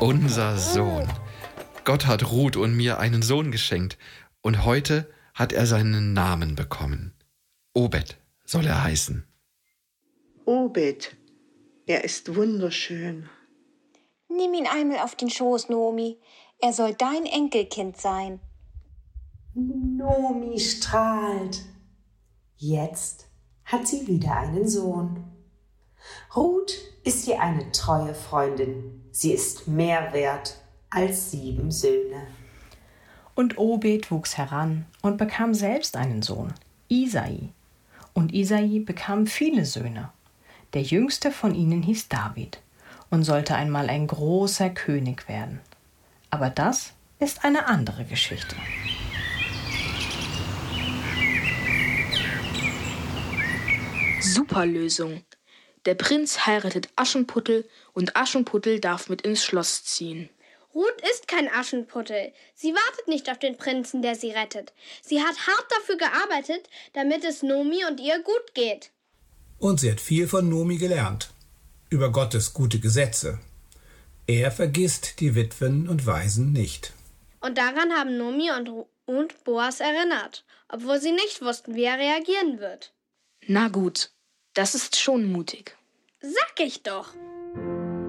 Unser Sohn. Gott hat Ruth und mir einen Sohn geschenkt und heute hat er seinen Namen bekommen. Obed soll er heißen. Obed, er ist wunderschön. Nimm ihn einmal auf den Schoß, Noomi. Er soll dein Enkelkind sein. Noomi strahlt. Jetzt hat sie wieder einen Sohn. Ruth ist ihr eine treue Freundin. Sie ist mehr wert als 7 Söhne. Und Obed wuchs heran und bekam selbst einen Sohn, Isai. Und Isai bekam viele Söhne. Der jüngste von ihnen hieß David und sollte einmal ein großer König werden. Aber das ist eine andere Geschichte. Super Lösung. Der Prinz heiratet Aschenputtel und Aschenputtel darf mit ins Schloss ziehen. Ruth ist kein Aschenputtel. Sie wartet nicht auf den Prinzen, der sie rettet. Sie hat hart dafür gearbeitet, damit es Noomi und ihr gut geht. Und sie hat viel von Noomi gelernt. Über Gottes gute Gesetze. Er vergisst die Witwen und Waisen nicht. Und daran haben Noomi und Boas erinnert, obwohl sie nicht wussten, wie er reagieren wird. Na gut, das ist schon mutig. Sag ich doch.